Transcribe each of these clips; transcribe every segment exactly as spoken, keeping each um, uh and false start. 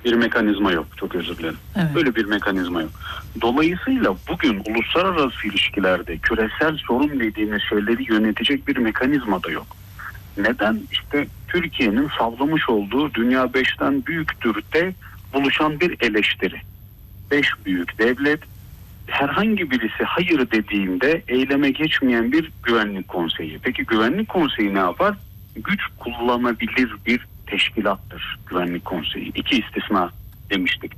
bir mekanizma yok. Çok özür dilerim. Evet. Böyle bir mekanizma yok. Dolayısıyla bugün uluslararası ilişkilerde küresel sorun dediğimiz şeyleri yönetecek bir mekanizma da yok. Neden? İşte Türkiye'nin sallamış olduğu dünya beşten büyüktür de buluşan bir eleştiri. Beş büyük devlet, herhangi birisi hayır dediğinde eyleme geçmeyen bir güvenlik konseyi. Peki güvenlik konseyi ne yapar? Güç kullanabilir bir teşkilattır güvenlik konseyi. İki istisna demiştik.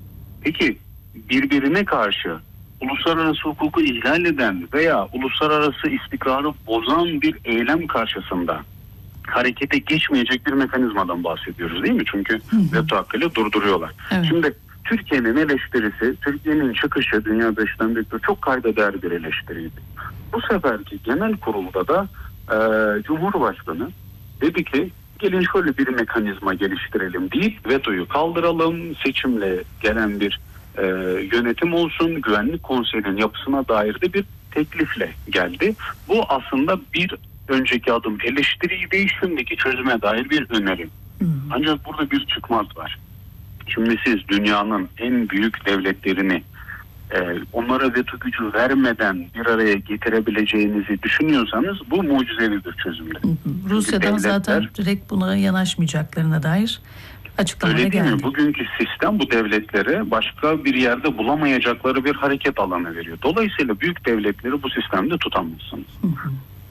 Peki birbirine karşı uluslararası hukuku ihlal eden veya uluslararası istikrarı bozan bir eylem karşısında harekete geçmeyecek bir mekanizmadan bahsediyoruz değil mi? Çünkü veto hakkıyla durduruyorlar. Evet. Şimdi Türkiye'nin eleştirisi, Türkiye'nin çıkışı dünya beşten büyüktür çok kayda değer bir eleştiriydi. Bu seferki genel kurulda da e, Cumhurbaşkanı dedi ki gelin şöyle bir mekanizma geliştirelim deyip vetoyu kaldıralım, seçimle gelen bir e, yönetim olsun, güvenlik konseyinin yapısına dair de bir teklifle geldi. Bu aslında bir önceki adım eleştiriydi, şimdiki çözüme dair bir önerim. Hmm. Ancak burada bir çıkmaz var. Şimdi siz dünyanın en büyük devletlerini e, onlara veto gücü vermeden bir araya getirebileceğinizi düşünüyorsanız bu mucizevi bir çözümdür. Rusya'dan devletler, zaten direkt buna yanaşmayacaklarına dair açıklamaya geldi. Öyle değil mi? Bugünkü sistem bu devletlere başka bir yerde bulamayacakları bir hareket alanı veriyor. Dolayısıyla büyük devletleri bu sistemde tutamazsınız. Hı hı.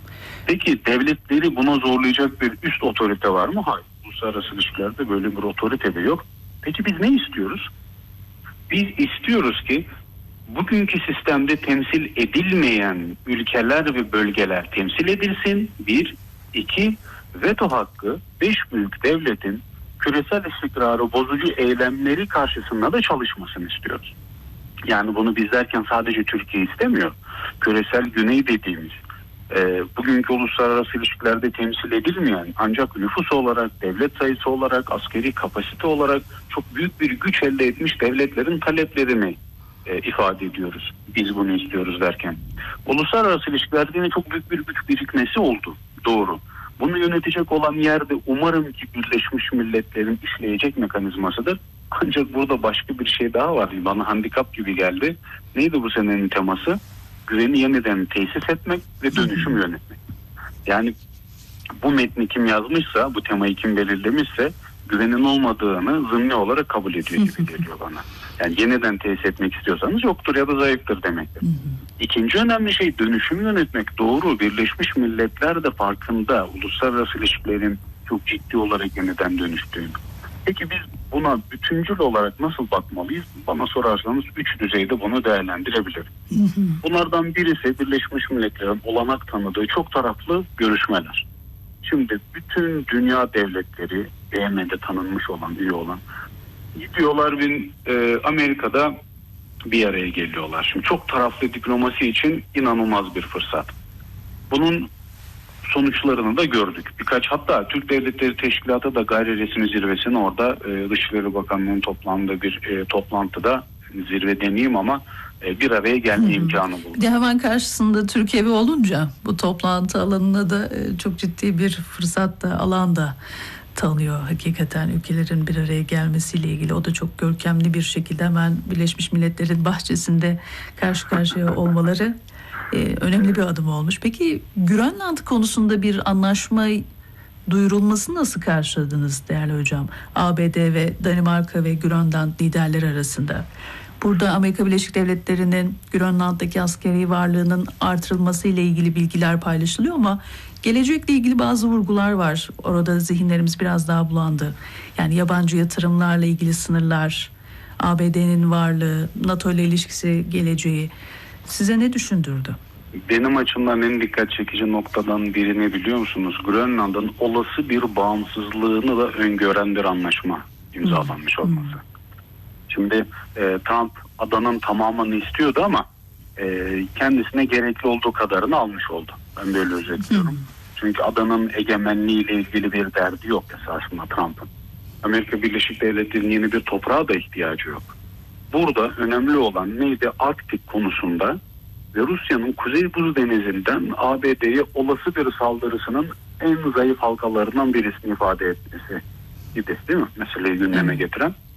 Peki devletleri buna zorlayacak bir üst otorite var mı? Hayır. Uluslararası ilişkilerde böyle bir otorite de yok. Peki biz ne istiyoruz? Biz istiyoruz ki bugünkü sistemde temsil edilmeyen ülkeler ve bölgeler temsil edilsin. Bir, iki, veto hakkı beş büyük devletin küresel istikrarı bozucu eylemleri karşısında da çalışmasını istiyoruz. Yani bunu biz derken sadece Türkiye istemiyor. Küresel güney dediğimiz, e, bugünkü uluslararası ilişkilerde temsil edilmeyen ancak nüfus olarak, devlet sayısı olarak, askeri kapasite olarak çok büyük bir güç elde etmiş devletlerin taleplerini e, ifade ediyoruz. Biz bunu istiyoruz derken. Uluslararası ilişkilerde yine çok büyük bir güç birikmesi oldu. Doğru. Bunu yönetecek olan yerde umarım ki Birleşmiş Milletler'in işleyecek mekanizmasıdır. Ancak burada başka bir şey daha var. Bana handikap gibi geldi. Neydi bu senenin teması? Güveni yeniden tesis etmek ve dönüşüm yönetmek. Yani bu metni kim yazmışsa, bu temayı kim belirlemişse güvenin olmadığını zımni olarak kabul ediyor gibi geliyor bana. Yani yeniden tesis etmek istiyorsanız yoktur ya da zayıftır demektir. İkinci önemli şey dönüşüm yönetmek. Doğru, Birleşmiş Milletler de farkında uluslararası ilişkilerin çok ciddi olarak yeniden dönüştüğünü. Peki biz buna bütüncül olarak nasıl bakmalıyız? Bana sorarsanız üç düzeyde bunu değerlendirebiliriz. Bunlardan birisi Birleşmiş Milletler'in olanak tanıdığı çok taraflı görüşmeler. Şimdi bütün dünya devletleri B M'de tanınmış olan, üye olan gidiyorlar bir e, Amerika'da bir araya geliyorlar. Şimdi çok taraflı diplomasi için inanılmaz bir fırsat. Bunun sonuçlarını da gördük. Birkaç hatta Türk Devletleri Teşkilatı da gayri resmi zirvesini orada e, Dışişleri Bakanlığı'nın toplandığı bir e, toplantıda zirve demeyeyim ama e, bir araya gelme hmm. imkanı buldu. Bir de hemen karşısında Türkiye olunca bu toplantı alanına da e, çok ciddi bir fırsat da alan da tanıyor hakikaten ülkelerin bir araya gelmesiyle ilgili. O da çok görkemli bir şekilde hemen Birleşmiş Milletler'in bahçesinde karşı karşıya olmaları e, önemli bir adım olmuş. Peki Grönland konusunda bir anlaşma duyurulması nasıl karşıladınız değerli hocam? A B D ve Danimarka ve Grönland liderleri arasında. Burada Amerika Birleşik Devletleri'nin Grönland'daki askeri varlığının artırılması ile ilgili bilgiler paylaşılıyor ama gelecekle ilgili bazı vurgular var. Orada zihinlerimiz biraz daha bulandı. Yani yabancı yatırımlarla ilgili sınırlar, A B D'nin varlığı, NATO ile ilişkisi, geleceği size ne düşündürdü? Benim açımdan en dikkat çekici noktadan birini biliyor musunuz? Grönland'ın olası bir bağımsızlığını da öngören bir anlaşma imzalanmış hmm. olması. Hmm. Şimdi e, Trump adanın tamamını istiyordu ama e, kendisine gerekli olduğu kadarını almış oldu. Ben böyle özetliyorum. Hmm. Çünkü adanın egemenliği ile ilgili bir derdi yok esasında Trump'ın. Amerika Birleşik Devletleri'nin yeni bir toprağa da ihtiyacı yok. Burada önemli olan neydi? Arktik konusunda ve Rusya'nın Kuzey Buz Denizi'nden A B D'ye olası bir saldırısının en zayıf halkalarından birisini ifade etmesi idi, değil mi? Meseleyi gündeme getiren.